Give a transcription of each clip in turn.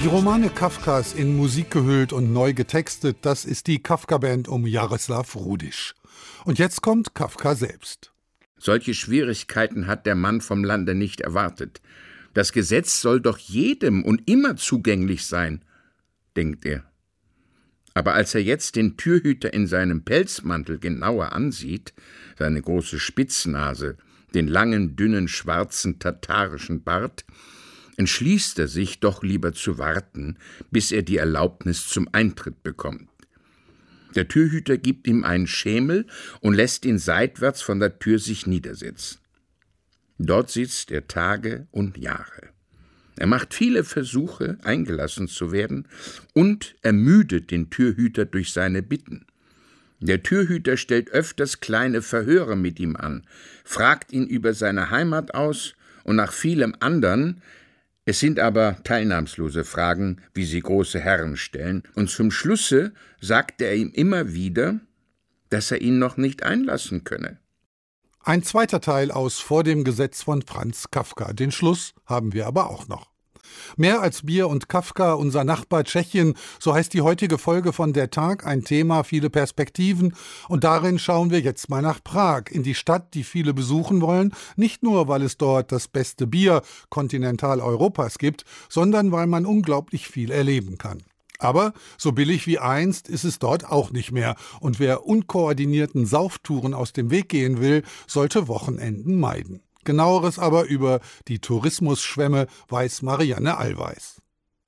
Die Romane Kafkas in Musik gehüllt und neu getextet, das ist die Kafka-Band um Jaroslav Rudisch. Und jetzt kommt Kafka selbst. Solche Schwierigkeiten hat der Mann vom Lande nicht erwartet. Das Gesetz soll doch jedem und immer zugänglich sein, denkt er. Aber als er jetzt den Türhüter in seinem Pelzmantel genauer ansieht, seine große Spitznase, den langen, dünnen, schwarzen, tatarischen Bart, entschließt er sich, doch lieber zu warten, bis er die Erlaubnis zum Eintritt bekommt. Der Türhüter gibt ihm einen Schemel und lässt ihn seitwärts von der Tür sich niedersetzen. Dort sitzt er Tage und Jahre. Er macht viele Versuche, eingelassen zu werden, und ermüdet den Türhüter durch seine Bitten. Der Türhüter stellt öfters kleine Verhöre mit ihm an, fragt ihn über seine Heimat aus und nach vielem anderen. Es sind aber teilnahmslose Fragen, wie sie große Herren stellen, und zum Schlusse sagt er ihm immer wieder, dass er ihn noch nicht einlassen könne. Ein zweiter Teil aus Vor dem Gesetz von Franz Kafka. Den Schluss haben wir aber auch noch. Mehr als Bier und Kafka, unser Nachbar Tschechien, so heißt die heutige Folge von Der Tag, ein Thema, viele Perspektiven. Und darin schauen wir jetzt mal nach Prag, in die Stadt, die viele besuchen wollen, nicht nur, weil es dort das beste Bier Kontinentaleuropas gibt, sondern weil man unglaublich viel erleben kann. Aber so billig wie einst ist es dort auch nicht mehr. Und wer unkoordinierten Sauftouren aus dem Weg gehen will, sollte Wochenenden meiden. Genaueres aber über die Tourismusschwemme weiß Marianne Allweis.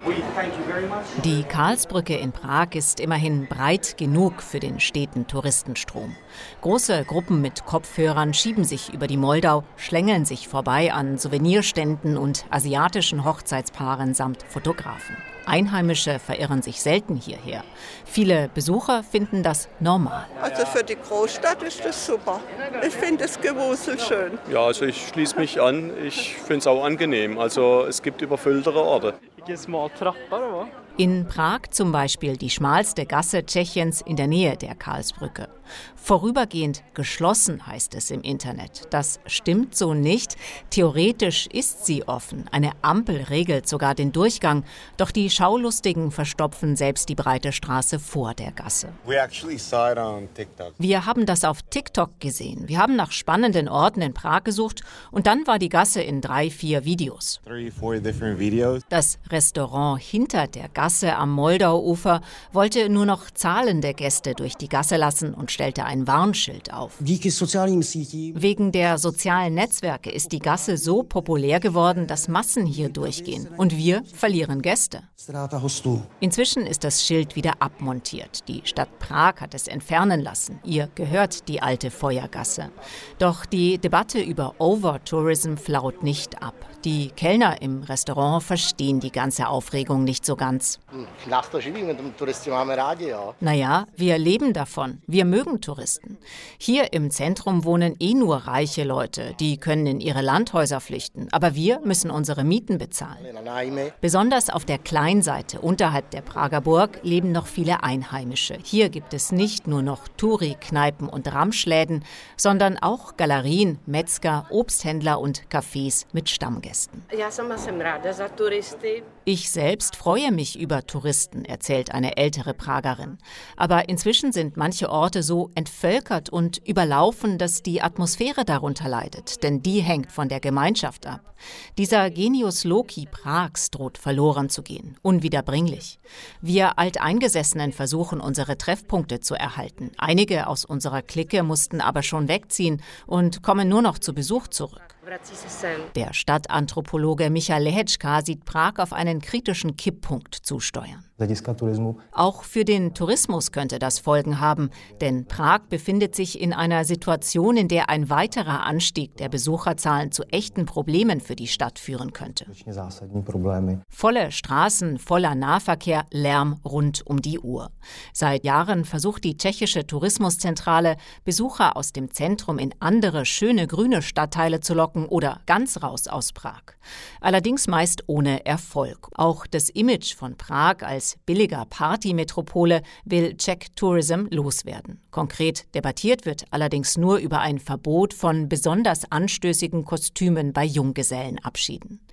Die Karlsbrücke in Prag ist immerhin breit genug für den steten Touristenstrom. Große Gruppen mit Kopfhörern schieben sich über die Moldau, schlängeln sich vorbei an Souvenirständen und asiatischen Hochzeitspaaren samt Fotografen. Einheimische verirren sich selten hierher. Viele Besucher finden das normal. Also für die Großstadt ist das super. Ich finde das Gewusel schön. Ja, also ich schließe mich an. Ich finde es auch angenehm. Also es gibt überfülltere Orte. In Prag zum Beispiel die schmalste Gasse Tschechiens in der Nähe der Karlsbrücke. Vorübergehend geschlossen, heißt es im Internet. Das stimmt so nicht. Theoretisch ist sie offen. Eine Ampel regelt sogar den Durchgang. Doch die Schaulustigen verstopfen selbst die breite Straße vor der Gasse. Wir haben das auf TikTok gesehen. Wir haben nach spannenden Orten in Prag gesucht und dann war die Gasse in 3-4 Videos. Das Restaurant hinter der Gasse am Moldauufer wollte nur noch zahlende Gäste durch die Gasse lassen und stellte ein Warnschild auf. Wegen der sozialen Netzwerke ist die Gasse so populär geworden, dass Massen hier durchgehen. Und wir verlieren Gäste. Inzwischen ist das Schild wieder abmontiert. Die Stadt Prag hat es entfernen lassen. Ihr gehört die alte Feuergasse. Doch die Debatte über Overtourism flaut nicht ab. Die Kellner im Restaurant verstehen die ganze Aufregung nicht so ganz. Naja, wir leben davon. Wir mögen Touristen. Hier im Zentrum wohnen nur reiche Leute. Die können in ihre Landhäuser flüchten. Aber wir müssen unsere Mieten bezahlen. Besonders auf der Kleinseite unterhalb der Prager Burg leben noch viele Einheimische. Hier gibt es nicht nur noch Touri-Kneipen und Ramschläden, sondern auch Galerien, Metzger, Obsthändler und Cafés mit Stammgästen. Ich selbst freue mich über Touristen, erzählt eine ältere Pragerin. Aber inzwischen sind manche Orte so entvölkert und überlaufen, dass die Atmosphäre darunter leidet, denn die hängt von der Gemeinschaft ab. Dieser Genius Loci Prags droht verloren zu gehen, unwiederbringlich. Wir Alteingesessenen versuchen, unsere Treffpunkte zu erhalten. Einige aus unserer Clique mussten aber schon wegziehen und kommen nur noch zu Besuch zurück. Der Stadtanthropologe Michal Lehečka sieht Prag auf einen kritischen Kipppunkt zusteuern. Auch für den Tourismus könnte das Folgen haben, denn Prag befindet sich in einer Situation, in der ein weiterer Anstieg der Besucherzahlen zu echten Problemen für die Stadt führen könnte. Volle Straßen, voller Nahverkehr, Lärm rund um die Uhr. Seit Jahren versucht die tschechische Tourismuszentrale, Besucher aus dem Zentrum in andere schöne grüne Stadtteile zu locken oder ganz raus aus Prag. Allerdings meist ohne Erfolg. Auch das Image von Prag als billiger Partymetropole will Czech Tourism loswerden. Konkret debattiert wird allerdings nur über ein Verbot von besonders anstößigen Kostümen bei Junggesellenabschieden.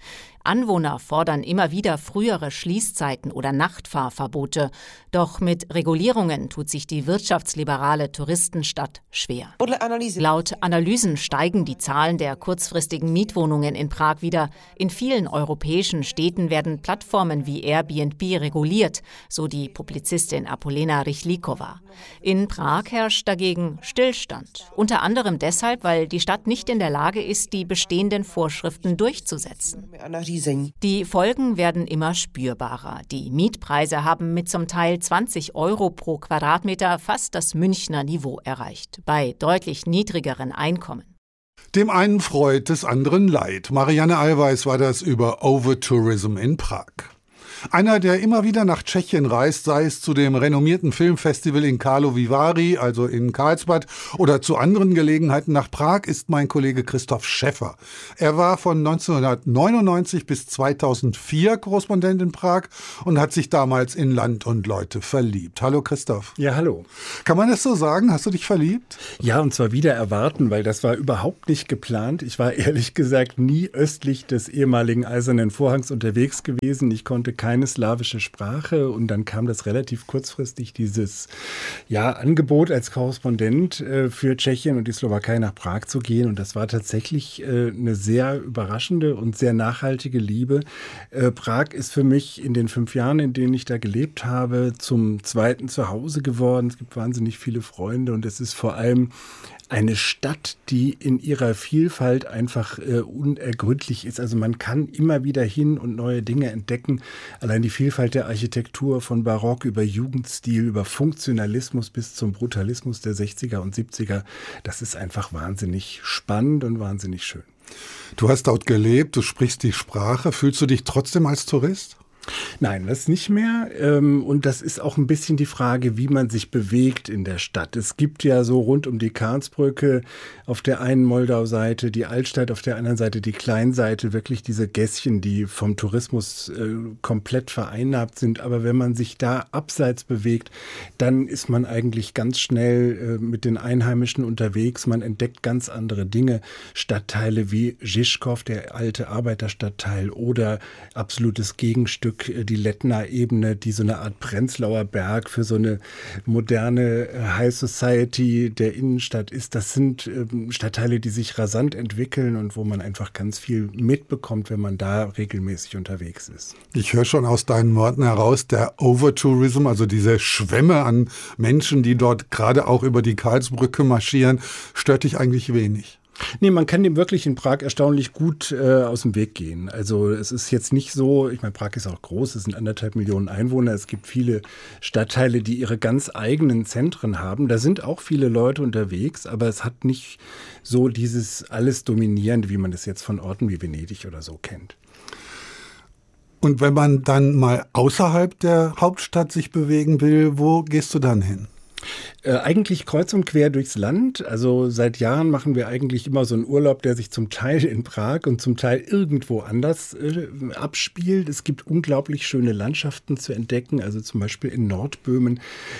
Anwohner fordern immer wieder frühere Schließzeiten oder Nachtfahrverbote. Doch mit Regulierungen tut sich die wirtschaftsliberale Touristenstadt schwer. Laut Analysen steigen die Zahlen der kurzfristigen Mietwohnungen in Prag wieder. In vielen europäischen Städten werden Plattformen wie Airbnb reguliert, so die Publizistin Apolena Rychlíková. In Prag herrscht dagegen Stillstand. Unter anderem deshalb, weil die Stadt nicht in der Lage ist, die bestehenden Vorschriften durchzusetzen. Die Folgen werden immer spürbarer. Die Mietpreise haben mit zum Teil 20 € pro Quadratmeter fast das Münchner Niveau erreicht, bei deutlich niedrigeren Einkommen. Dem einen Freud, des anderen Leid. Marianne Allweis war das über Overtourism in Prag. Einer, der immer wieder nach Tschechien reist, sei es zu dem renommierten Filmfestival in Karlovy Vary, also in Karlsbad, oder zu anderen Gelegenheiten nach Prag, ist mein Kollege Christoph Schäffer. Er war von 1999 bis 2004 Korrespondent in Prag und hat sich damals in Land und Leute verliebt. Hallo Christoph. Ja, hallo. Kann man das so sagen? Hast du dich verliebt? Ja, und zwar wieder erwarten, weil das war überhaupt nicht geplant. Ich war ehrlich gesagt nie östlich des ehemaligen Eisernen Vorhangs unterwegs gewesen. Ich konnte keine slawische Sprache und dann kam das relativ kurzfristig, dieses Angebot als Korrespondent für Tschechien und die Slowakei nach Prag zu gehen, und das war tatsächlich eine sehr überraschende und sehr nachhaltige Liebe. Prag ist für mich in den 5 Jahren, in denen ich da gelebt habe, zum zweiten Zuhause geworden. Es gibt wahnsinnig viele Freunde und es ist vor allem eine Stadt, die in ihrer Vielfalt einfach unergründlich ist. Also man kann immer wieder hin und neue Dinge entdecken. Allein die Vielfalt der Architektur von Barock über Jugendstil, über Funktionalismus bis zum Brutalismus der 60er und 70er, das ist einfach wahnsinnig spannend und wahnsinnig schön. Du hast dort gelebt, du sprichst die Sprache. Fühlst du dich trotzdem als Tourist? Nein, das nicht mehr. Und das ist auch ein bisschen die Frage, wie man sich bewegt in der Stadt. Es gibt ja so rund um die Karlsbrücke auf der einen Moldau-Seite, die Altstadt auf der anderen Seite, die Kleinseite, wirklich diese Gässchen, die vom Tourismus komplett vereinnahmt sind. Aber wenn man sich da abseits bewegt, dann ist man eigentlich ganz schnell mit den Einheimischen unterwegs. Man entdeckt ganz andere Dinge. Stadtteile wie Žižkov, der alte Arbeiterstadtteil, oder absolutes Gegenstück, die Lettner Ebene, die so eine Art Prenzlauer Berg für so eine moderne High Society der Innenstadt ist. Das sind Stadtteile, die sich rasant entwickeln und wo man einfach ganz viel mitbekommt, wenn man da regelmäßig unterwegs ist. Ich höre schon aus deinen Worten heraus, der Overtourism, also diese Schwämme an Menschen, die dort gerade auch über die Karlsbrücke marschieren, stört dich eigentlich wenig. Nee, man kann dem wirklich in Prag erstaunlich gut aus dem Weg gehen. Also es ist jetzt nicht so, ich meine, Prag ist auch groß, es sind 1,5 Millionen Einwohner, es gibt viele Stadtteile, die ihre ganz eigenen Zentren haben. Da sind auch viele Leute unterwegs, aber es hat nicht so dieses alles Dominierende, wie man das jetzt von Orten wie Venedig oder so kennt. Und wenn man dann mal außerhalb der Hauptstadt sich bewegen will, wo gehst du dann hin? Eigentlich kreuz und quer durchs Land. Also seit Jahren machen wir eigentlich immer so einen Urlaub, der sich zum Teil in Prag und zum Teil irgendwo anders abspielt. Es gibt unglaublich schöne Landschaften zu entdecken, also zum Beispiel in Nordböhmen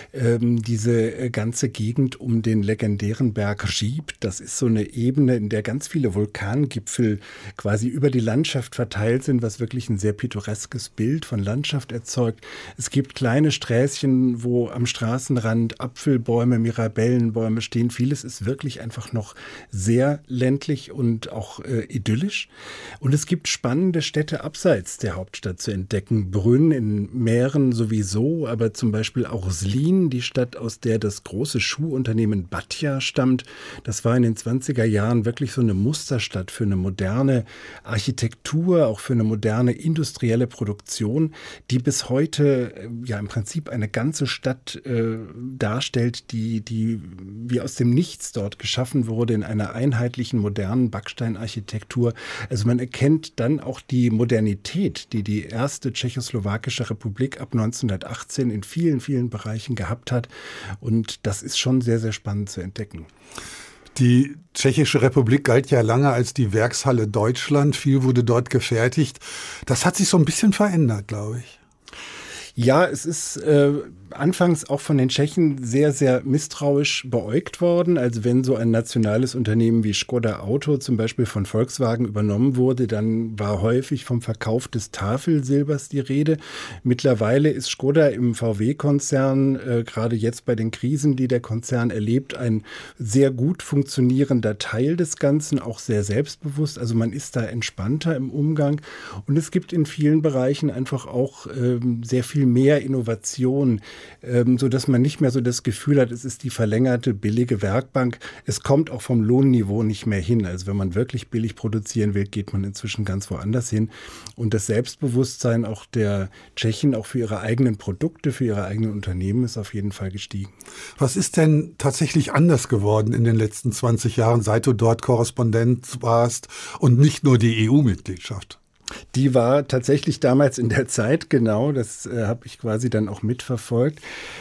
diese ganze Gegend um den legendären Berg Říp. Das ist so eine Ebene, in der ganz viele Vulkangipfel quasi über die Landschaft verteilt sind, was wirklich ein sehr pittoreskes Bild von Landschaft erzeugt. Es gibt kleine Sträßchen, wo am Straßenrand Apfelbäume, Mirabellenbäume stehen. Vieles ist wirklich einfach noch sehr ländlich und auch idyllisch. Und es gibt spannende Städte abseits der Hauptstadt zu entdecken. Brünn in Mähren sowieso, aber zum Beispiel auch Zlín, die Stadt, aus der das große Schuhunternehmen Batia stammt. Das war in den 20er Jahren wirklich so eine Musterstadt für eine moderne Architektur, auch für eine moderne industrielle Produktion, die bis heute ja im Prinzip eine ganze Stadt darstellt, die wie aus dem Nichts dort geschaffen wurde in einer einheitlichen, modernen Backsteinarchitektur. Also man erkennt dann auch die Modernität, die die erste tschechoslowakische Republik ab 1918 in vielen, vielen Bereichen gehabt hat. Und das ist schon sehr, sehr spannend zu entdecken. Die Tschechische Republik galt ja lange als die Werkshalle Deutschland. Viel wurde dort gefertigt. Das hat sich so ein bisschen verändert, glaube ich. Ja, es ist anfangs auch von den Tschechen sehr, sehr misstrauisch beäugt worden. Also wenn so ein nationales Unternehmen wie Škoda Auto zum Beispiel von Volkswagen übernommen wurde, dann war häufig vom Verkauf des Tafelsilbers die Rede. Mittlerweile ist Škoda im VW-Konzern, gerade jetzt bei den Krisen, die der Konzern erlebt, ein sehr gut funktionierender Teil des Ganzen, auch sehr selbstbewusst. Also man ist da entspannter im Umgang. Und es gibt in vielen Bereichen einfach auch sehr viel mehr Innovation, sodass man nicht mehr so das Gefühl hat, es ist die verlängerte billige Werkbank. Es kommt auch vom Lohnniveau nicht mehr hin. Also wenn man wirklich billig produzieren will, geht man inzwischen ganz woanders hin. Und das Selbstbewusstsein auch der Tschechen, auch für ihre eigenen Produkte, für ihre eigenen Unternehmen, ist auf jeden Fall gestiegen. Was ist denn tatsächlich anders geworden in den letzten 20 Jahren, seit du dort Korrespondent warst und nicht nur die EU-Mitgliedschaft? Die war tatsächlich damals in der Zeit, genau, das habe ich quasi dann auch mitverfolgt.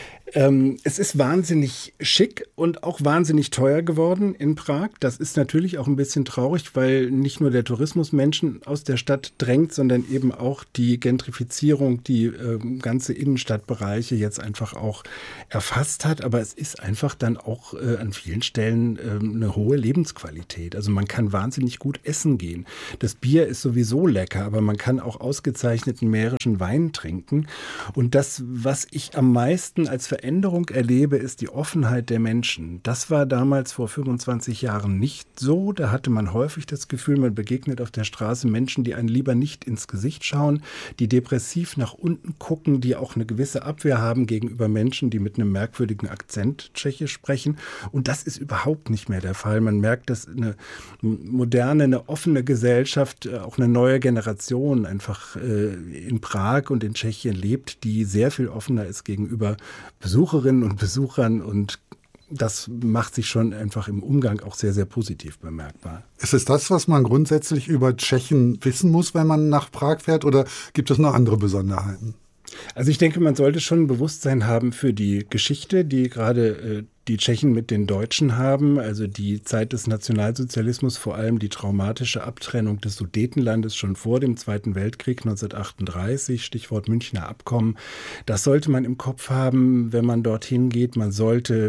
Es ist wahnsinnig schick und auch wahnsinnig teuer geworden in Prag. Das ist natürlich auch ein bisschen traurig, weil nicht nur der Tourismus Menschen aus der Stadt drängt, sondern eben auch die Gentrifizierung, die ganze Innenstadtbereiche jetzt einfach auch erfasst hat. Aber es ist einfach dann auch an vielen Stellen eine hohe Lebensqualität. Also man kann wahnsinnig gut essen gehen. Das Bier ist sowieso lecker, aber man kann auch ausgezeichneten mährischen Wein trinken. Und das, was ich am meisten als Veränderung erlebe, ist die Offenheit der Menschen. Das war damals vor 25 Jahren nicht so. Da hatte man häufig das Gefühl, man begegnet auf der Straße Menschen, die einen lieber nicht ins Gesicht schauen, die depressiv nach unten gucken, die auch eine gewisse Abwehr haben gegenüber Menschen, die mit einem merkwürdigen Akzent Tschechisch sprechen. Und das ist überhaupt nicht mehr der Fall. Man merkt, dass eine moderne, eine offene Gesellschaft, auch eine neue Generation einfach in Prag und in Tschechien lebt, die sehr viel offener ist gegenüber Besucherinnen und Besuchern, und das macht sich schon einfach im Umgang auch sehr, sehr positiv bemerkbar. Ist es das, was man grundsätzlich über Tschechien wissen muss, wenn man nach Prag fährt, oder gibt es noch andere Besonderheiten? Also ich denke, man sollte schon ein Bewusstsein haben für die Geschichte, die gerade die Tschechen mit den Deutschen haben, also die Zeit des Nationalsozialismus, vor allem die traumatische Abtrennung des Sudetenlandes schon vor dem Zweiten Weltkrieg 1938, Stichwort Münchner Abkommen. Das sollte man im Kopf haben, wenn man dorthin geht. Man sollte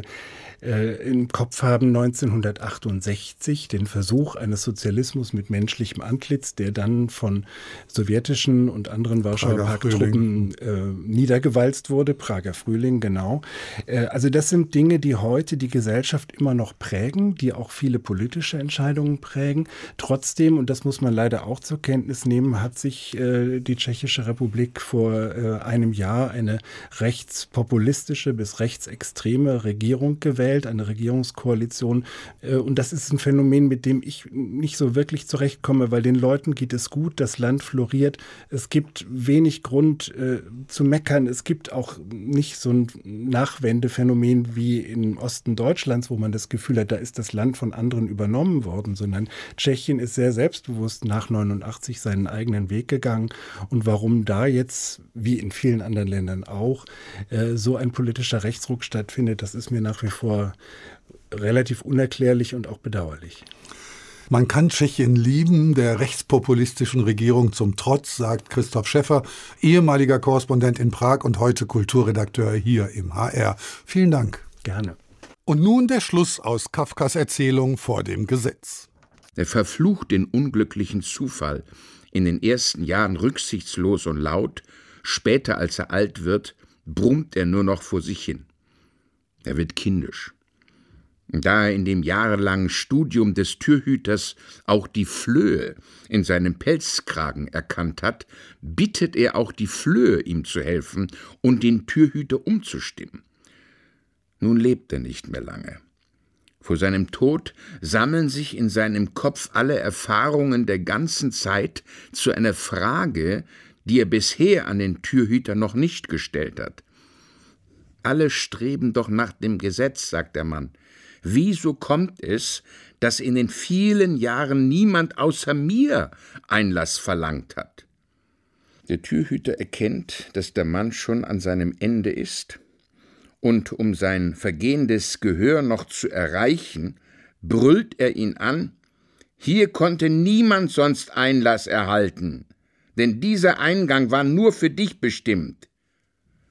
im Kopf haben 1968, den Versuch eines Sozialismus mit menschlichem Antlitz, der dann von sowjetischen und anderen Warschauer Pakttruppen niedergewalzt wurde. Prager Frühling, genau. Also das sind Dinge, die heute die Gesellschaft immer noch prägen, die auch viele politische Entscheidungen prägen. Trotzdem, und das muss man leider auch zur Kenntnis nehmen, hat sich die Tschechische Republik vor einem Jahr eine rechtspopulistische bis rechtsextreme Regierung gewählt, eine Regierungskoalition. Und das ist ein Phänomen, mit dem ich nicht so wirklich zurechtkomme, weil den Leuten geht es gut, das Land floriert. Es gibt wenig Grund zu meckern. Es gibt auch nicht so ein Nachwendephänomen wie im Osten Deutschlands, wo man das Gefühl hat, da ist das Land von anderen übernommen worden, sondern Tschechien ist sehr selbstbewusst nach 89 seinen eigenen Weg gegangen. Und warum da jetzt, wie in vielen anderen Ländern auch, so ein politischer Rechtsruck stattfindet, das ist mir nach wie vor relativ unerklärlich und auch bedauerlich. Man kann Tschechien lieben, der rechtspopulistischen Regierung zum Trotz, sagt Christoph Schäffer, ehemaliger Korrespondent in Prag und heute Kulturredakteur hier im HR. Vielen Dank. Gerne. Und nun der Schluss aus Kafkas Erzählung Vor dem Gesetz. Er verflucht den unglücklichen Zufall, in den ersten Jahren rücksichtslos und laut, später als er alt wird, brummt er nur noch vor sich hin. Er wird kindisch. Da er in dem jahrelangen Studium des Türhüters auch die Flöhe in seinem Pelzkragen erkannt hat, bittet er auch die Flöhe, ihm zu helfen und den Türhüter umzustimmen. Nun lebt er nicht mehr lange. Vor seinem Tod sammeln sich in seinem Kopf alle Erfahrungen der ganzen Zeit zu einer Frage, die er bisher an den Türhüter noch nicht gestellt hat. Alle streben doch nach dem Gesetz, sagt der Mann. Wieso kommt es, dass in den vielen Jahren niemand außer mir Einlass verlangt hat? Der Türhüter erkennt, dass der Mann schon an seinem Ende ist, und um sein vergehendes Gehör noch zu erreichen, brüllt er ihn an: Hier konnte niemand sonst Einlass erhalten, denn dieser Eingang war nur für dich bestimmt.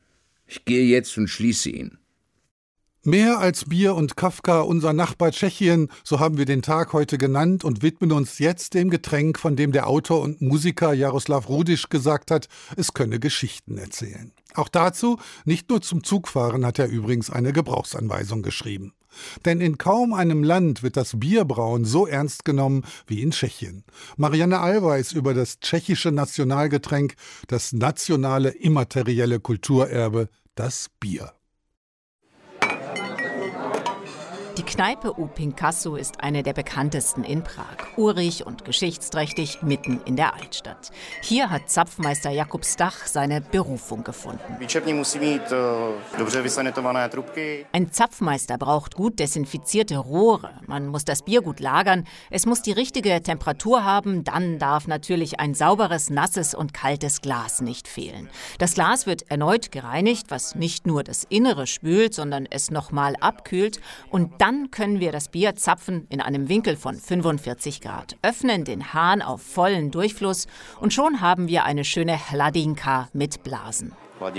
Ich gehe jetzt und schließe ihn. Mehr als Bier und Kafka, unser Nachbar Tschechien, so haben wir den Tag heute genannt und widmen uns jetzt dem Getränk, von dem der Autor und Musiker Jaroslav Rudisch gesagt hat, es könne Geschichten erzählen. Auch dazu, nicht nur zum Zugfahren, hat er übrigens eine Gebrauchsanweisung geschrieben. Denn in kaum einem Land wird das Bierbrauen so ernst genommen wie in Tschechien. Marianne Allweis über das tschechische Nationalgetränk, das nationale immaterielle Kulturerbe, das Bier. Die Kneipe U Pinkasso ist eine der bekanntesten in Prag. Urig und geschichtsträchtig mitten in der Altstadt. Hier hat Zapfmeister Jakub Stach seine Berufung gefunden. Ein Zapfmeister braucht gut desinfizierte Rohre. Man muss das Bier gut lagern. Es muss die richtige Temperatur haben. Dann darf natürlich ein sauberes, nasses und kaltes Glas nicht fehlen. Das Glas wird erneut gereinigt, was nicht nur das Innere spült, sondern es nochmal abkühlt. Und dann können wir das Bier zapfen in einem Winkel von 45 Grad, öffnen den Hahn auf vollen Durchfluss und schon haben wir eine schöne Hladinka mit Blasen.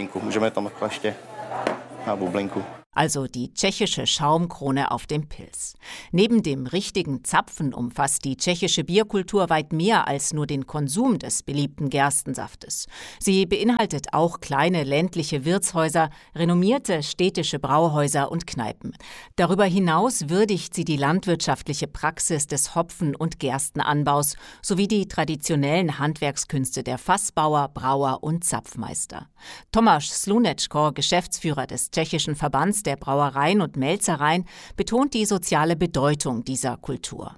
Also die tschechische Schaumkrone auf dem Pilz. Neben dem richtigen Zapfen umfasst die tschechische Bierkultur weit mehr als nur den Konsum des beliebten Gerstensaftes. Sie beinhaltet auch kleine ländliche Wirtshäuser, renommierte städtische Brauhäuser und Kneipen. Darüber hinaus würdigt sie die landwirtschaftliche Praxis des Hopfen- und Gerstenanbaus sowie die traditionellen Handwerkskünste der Fassbauer, Brauer und Zapfmeister. Tomáš Slunečko, Geschäftsführer des tschechischen Verbands der Brauereien und Melzereien, betont die soziale Bedeutung dieser Kultur.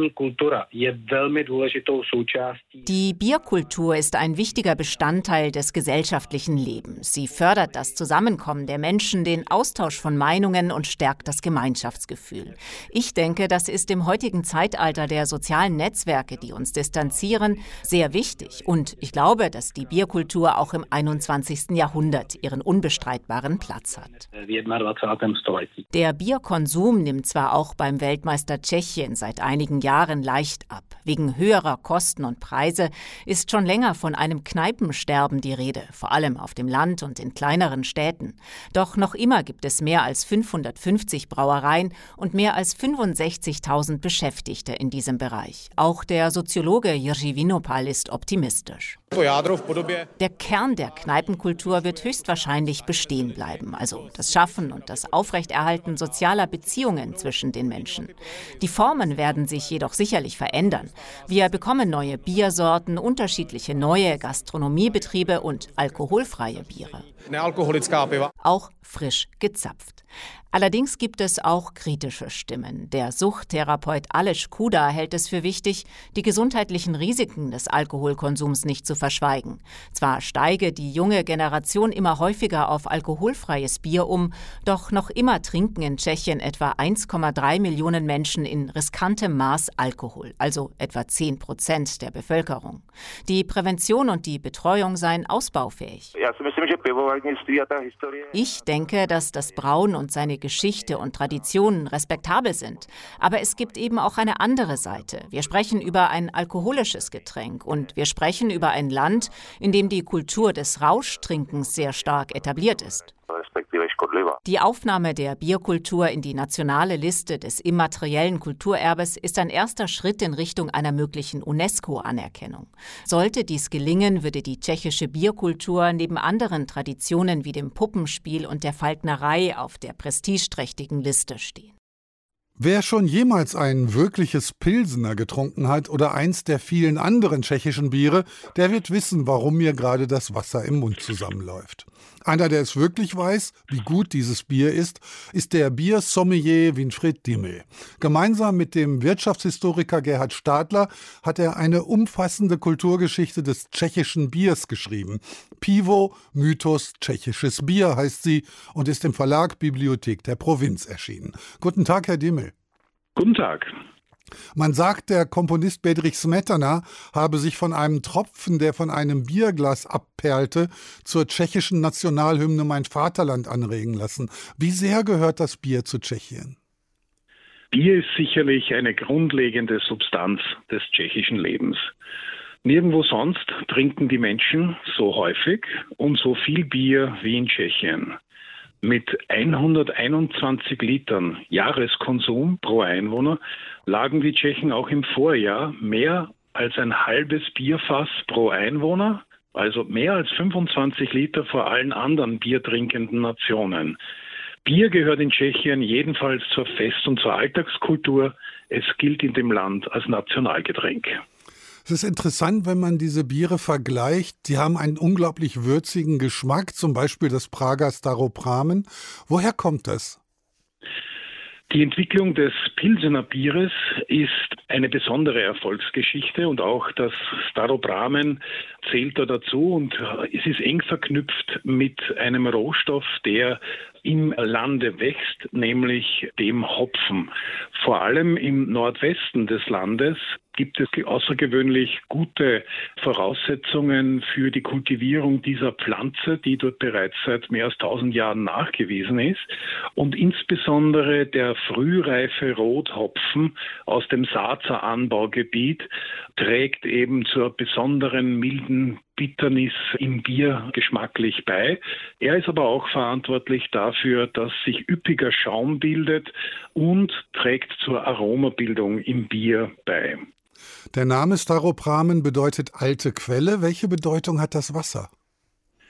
Die Bierkultur ist ein wichtiger Bestandteil des gesellschaftlichen Lebens. Sie fördert das Zusammenkommen der Menschen, den Austausch von Meinungen und stärkt das Gemeinschaftsgefühl. Ich denke, das ist im heutigen Zeitalter der sozialen Netzwerke, die uns distanzieren, sehr wichtig. Und ich glaube, dass die Bierkultur auch im 21. Jahrhundert ihren unbestreitbaren Platz hat. Der Bierkonsum nimmt zwar auch beim Weltmeister Tschechien seit einigen Jahren leicht ab. Wegen höherer Kosten und Preise ist schon länger von einem Kneipensterben die Rede, vor allem auf dem Land und in kleineren Städten. Doch noch immer gibt es mehr als 550 Brauereien und mehr als 65.000 Beschäftigte in diesem Bereich. Auch der Soziologe Jiří Vinopal ist optimistisch. Der Kern der Kneipenkultur wird höchstwahrscheinlich bestehen bleiben, also das Schaffen und das Aufrechterhalten sozialer Beziehungen zwischen den Menschen. Die Formen werden sich jedoch sicherlich verändern. Wir bekommen neue Biersorten, unterschiedliche neue Gastronomiebetriebe und alkoholfreie Biere. Auch frisch gezapft. Allerdings gibt es auch kritische Stimmen. Der Suchttherapeut Aleš Kuda hält es für wichtig, die gesundheitlichen Risiken des Alkoholkonsums nicht zu verschweigen. Zwar steige die junge Generation immer häufiger auf alkoholfreies Bier um, doch noch immer trinken in Tschechien etwa 1,3 Millionen Menschen in riskantem Maß Alkohol, also etwa 10% der Bevölkerung. Die Prävention und die Betreuung seien ausbaufähig. Ich denke, dass das Brauen und seine Geschichte und Traditionen respektabel sind. Aber es gibt eben auch eine andere Seite. Wir sprechen über ein alkoholisches Getränk und wir sprechen über ein Land, in dem die Kultur des Rauschtrinkens sehr stark etabliert ist. Die Aufnahme der Bierkultur in die nationale Liste des immateriellen Kulturerbes ist ein erster Schritt in Richtung einer möglichen UNESCO-Anerkennung. Sollte dies gelingen, würde die tschechische Bierkultur neben anderen Traditionen wie dem Puppenspiel und der Falknerei auf der prestigeträchtigen Liste stehen. Wer schon jemals ein wirkliches Pilsener getrunken hat oder eins der vielen anderen tschechischen Biere, der wird wissen, warum mir gerade das Wasser im Mund zusammenläuft. Einer, der es wirklich weiß, wie gut dieses Bier ist der Biersommelier Winfried Dimmel. Gemeinsam mit dem Wirtschaftshistoriker Gerhard Stadler hat er eine umfassende Kulturgeschichte des tschechischen Biers geschrieben. Pivo, Mythos tschechisches Bier heißt sie und ist im Verlag Bibliothek der Provinz erschienen. Guten Tag, Herr Dimmel. Guten Tag. Man sagt, der Komponist Bedřich Smetana habe sich von einem Tropfen, der von einem Bierglas abperlte, zur tschechischen Nationalhymne Mein Vaterland anregen lassen. Wie sehr gehört das Bier zu Tschechien? Bier ist sicherlich eine grundlegende Substanz des tschechischen Lebens. Nirgendwo sonst trinken die Menschen so häufig und so viel Bier wie in Tschechien. Mit 121 Litern Jahreskonsum pro Einwohner lagen die Tschechen auch im Vorjahr mehr als ein halbes Bierfass pro Einwohner, also mehr als 25 Liter vor allen anderen biertrinkenden Nationen. Bier gehört in Tschechien jedenfalls zur Fest- und zur Alltagskultur. Es gilt in dem Land als Nationalgetränk. Es ist interessant, wenn man diese Biere vergleicht. Die haben einen unglaublich würzigen Geschmack, zum Beispiel das Prager Staropramen. Woher kommt das? Die Entwicklung des Pilsener Bieres ist eine besondere Erfolgsgeschichte und auch das Staropramen zählt da dazu und es ist eng verknüpft mit einem Rohstoff, der im Lande wächst, nämlich dem Hopfen. Vor allem im Nordwesten des Landes gibt es außergewöhnlich gute Voraussetzungen für die Kultivierung dieser Pflanze, die dort bereits seit mehr als 1000 Jahren nachgewiesen ist. Und insbesondere der frühreife Rothopfen aus dem Saazer Anbaugebiet trägt eben zur besonderen milden Bitternis im Bier geschmacklich bei. Er ist aber auch verantwortlich dafür, dass sich üppiger Schaum bildet und trägt zur Aromabildung im Bier bei. Der Name Staropramen bedeutet alte Quelle. Welche Bedeutung hat das Wasser?